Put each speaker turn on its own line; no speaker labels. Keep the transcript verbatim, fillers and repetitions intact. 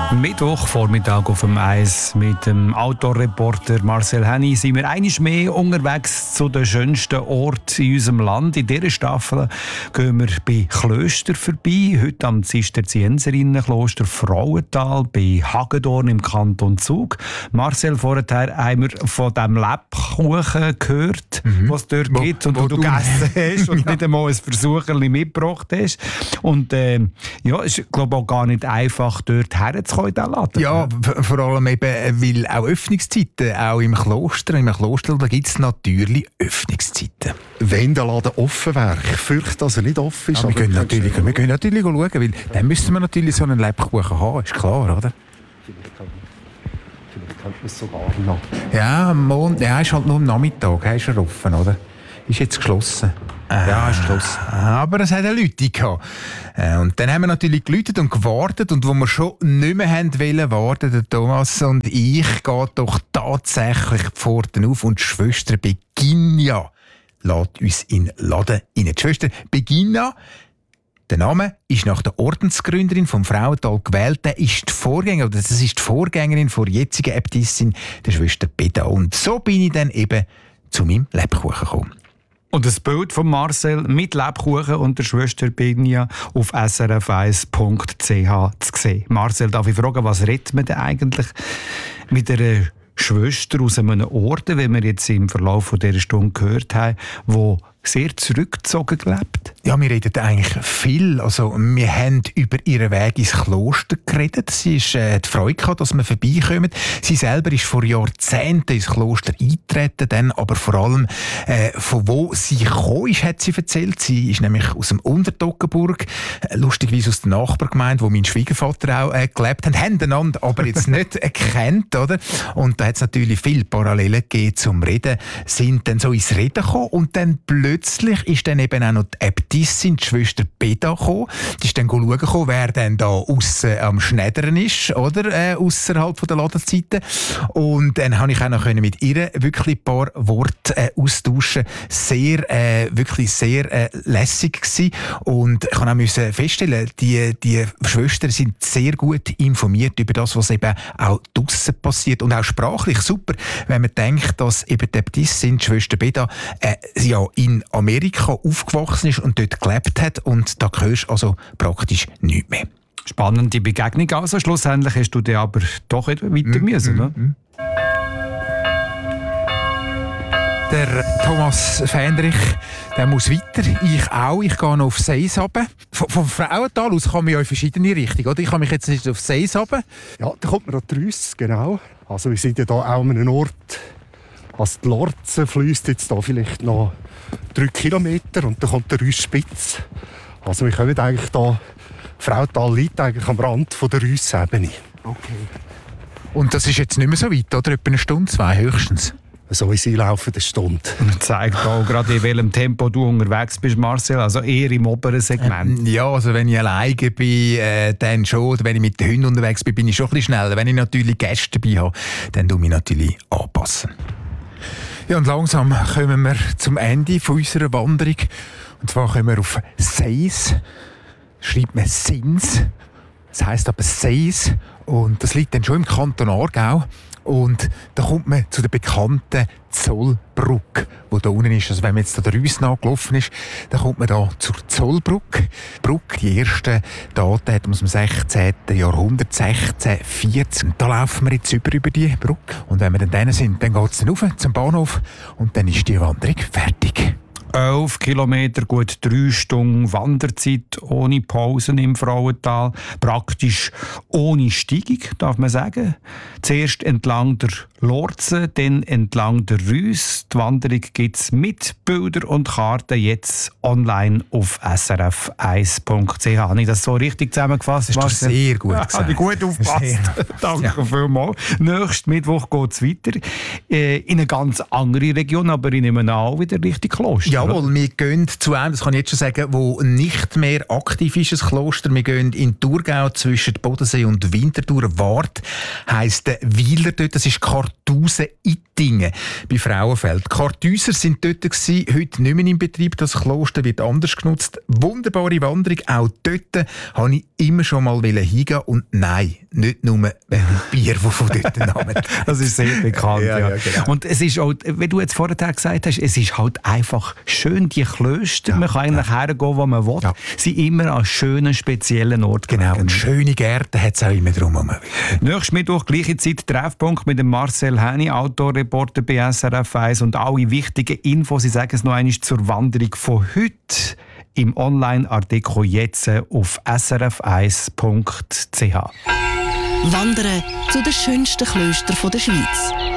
Mittwoch Vormittag auf dem Eis mit dem Outdoor-Reporter Marcel Henny sind wir einmal mehr unterwegs zu den schönsten Orten in unserem Land. In dieser Staffel gehen wir bei Klöstern vorbei. Heute am Zisterzienserinnenkloster Frauental bei Hagedorn im Kanton Zug. Marcel, vorher haben wir von dem Lebkuchen gehört, mhm. was es dort wo, gibt und wo, wo du gegessen hast und ja. nicht einmal ein Versucherchen mitgebracht hast. Und äh, ja, es ist glaube ich auch gar nicht einfach, dort herzukommen.
Ja, vor allem eben, weil auch Öffnungszeiten, auch im Kloster, im Kloster, da gibt es natürlich Öffnungszeiten.
Wenn der Laden offen wäre, ich fürchte, dass er nicht offen ist.
Ja, wir, können natürlich, wir können natürlich schauen, weil dann müssen wir natürlich so einen Lebkuchen haben, ist klar, oder?
Vielleicht könnte man es sogar noch.
Ja, am Mond, ja, ist halt nur am Nachmittag, ist er offen, oder? Ist jetzt geschlossen. Äh, ja, ist geschlossen. Aber es hat ja Leute gehabt. Und dann haben wir natürlich geläutet und gewartet. Und wo wir schon nicht mehr haben wollen warten, der Thomas und ich, geht doch tatsächlich die Pforten auf und die Schwester Beginja lässt uns in den Laden rein. Die Schwester Beginja, der Name ist nach der Ordensgründerin vom Frauental gewählt. Der ist die Vorgängerin, oder das ist die Vorgängerin der jetzigen Äbtissin, der Schwester Beda. Und so bin ich dann eben zu meinem Lebkuchen gekommen.
Und das Bild von Marcel mit Lebkuchen und der Schwester Beginja auf s r f eins punkt c h zu sehen. Marcel, darf ich fragen, was redet man denn eigentlich mit einer Schwester aus einem Ort, wie wir jetzt im Verlauf dieser Stunde gehört haben, wo sehr zurückgezogen gelebt?
Ja, wir reden eigentlich viel. Also, wir haben über ihren Weg ins Kloster geredet. Sie ist äh, die Freude gehabt, dass wir vorbeikommen. Sie selber ist vor Jahrzehnten ins Kloster eingetreten, dann aber vor allem äh, von wo sie gekommen ist, hat sie erzählt. Sie ist nämlich aus dem Untertoggenburg, äh, lustigerweise aus der Nachbargemeinde, wo mein Schwiegervater auch äh, gelebt hat, haben einander aber jetzt nicht erkannt, oder? Und da hat es natürlich viele Parallelen gegeben zum Reden, sind dann so ins Reden gekommen und dann plötzlich Plötzlich ist dann eben auch noch die Äbtissin, die Schwester Beda, gekommen. Die ist dann schauen, wer dann da aussen am Schneidern ist, oder? Äh, ausserhalb der Ladenzeiten. Und dann konnte ich auch noch mit ihr wirklich ein paar Worte äh, austauschen. Sehr, äh, wirklich sehr äh, lässig gewesen. Und ich kann auch feststellen, die, die Schwestern sind sehr gut informiert über das, was eben auch draussen passiert. Und auch sprachlich super, wenn man denkt, dass eben die Äbtissin, die Schwester Beda, äh, ja, in Amerika aufgewachsen ist und dort gelebt hat und da hörst du also praktisch nichts mehr.
Spannende Begegnung. Also schlussendlich hast du dich aber doch weiter mm, müssen, mm, ne? Mm.
Der Thomas Fähnrich, der muss weiter. Ich auch. Ich gehe noch auf Seis runter. Vom, vom Frauental aus kann man ja in verschiedene Richtungen, oder? Ich kann mich jetzt nicht auf Seis runter.
Ja, da kommt man an die Rüss, genau. Also wir sind ja hier auch an einem Ort. Also die Lorze fließt jetzt hier vielleicht noch drei Kilometer und dann kommt der Rüssspitz. Also wir kommen eigentlich hier, Frauental liegt eigentlich am Rand von der Rüssebene.
Okay. Und das ist jetzt nicht mehr so weit, oder? Etwa eine Stunde, zwei höchstens?
So wie sie laufen, eine Stunde.
Das zeigt auch gerade, in welchem Tempo du unterwegs bist, Marcel. Also eher im oberen Segment.
Ähm, ja, also wenn ich alleine bin, äh, dann schon. Oder wenn ich mit den Hunden unterwegs bin, bin ich schon ein bisschen schneller. Wenn ich natürlich Gäste dabei habe, dann tue ich mich natürlich anpassen. Ja, und langsam kommen wir zum Ende von unserer Wanderung. Und zwar kommen wir auf Seis. Schreibt man Sins. Das heisst aber Seis. Und das liegt dann schon im Kanton Aargau. Und da kommt man zu der bekannten Zollbrücke, die da unten ist. Also wenn man jetzt da der Rüss nachgelaufen ist, dann kommt man da zur Zollbrücke. Die Brücke, die ersten Daten hat man aus dem sechzehnten Jahrhundert, sechzehn vierzig. Und da laufen wir jetzt über, über die Brücke. Und wenn wir dann da sind, dann geht es dann rauf zum Bahnhof und dann ist die Wanderung fertig.
elf Kilometer, gut drei Stunden Wanderzeit ohne Pausen im Frauental. Praktisch ohne Steigung, darf man sagen. Zuerst entlang der Lorze, dann entlang der Rüss. Die Wanderung gibt es mit Bildern und Karten jetzt online auf s r f eins punkt c h. Habe ich das so richtig zusammengefasst?
Das hast du sehr gut gesagt.
Ja, habe ich gut aufgepasst. Danke ja. vielmals. Nächsten Mittwoch geht es weiter äh, in eine ganz andere Region, aber ich nehme auch wieder Richtung Kloster.
Jawohl, wir gehen zu einem, das kann ich jetzt schon sagen, wo nicht mehr aktiv ist, ein Kloster. Wir gehen in Thurgau zwischen Bodensee und Winterthur. Wart heisst der Weiler dort, das ist Kartusen-Ittingen bei Frauenfeld. Kartuser sind dort gewesen, heute nicht mehr im Betrieb, das Kloster wird anders genutzt. Wunderbare Wanderung, auch dort habe ich immer schon mal hingehen und nein, nicht nur wegen dem Bier, das von dort Namen.
Das ist sehr bekannt.
ja,
ja.
Ja, genau.
Und es ist auch, wie du jetzt vorher gesagt hast, es ist halt einfach schön, die Klöster, ja, man kann eigentlich ja. hergehen, wo man will, ja. sind immer an schönen, speziellen Orten.
Genau, und schöne Gärten hat es auch immer drum.
Nächstes Mittwoch, gleiche Zeit, Treffpunkt mit dem Marcel Henny, Outdoor-Reporter bei S R F eins und alle wichtigen Infos, ich sage es noch einmal, zur Wanderung von heute im Online-Artikel jetzt auf s r f eins punkt c h.
Wandern zu den schönsten Klöstern der Schweiz.